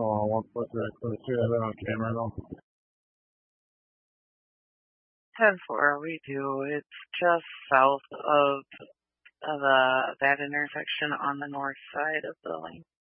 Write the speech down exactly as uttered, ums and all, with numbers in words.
Oh, what was it? Could see that on camera though. ten four, we do. It's just south of, of the that intersection on the north side of the lane.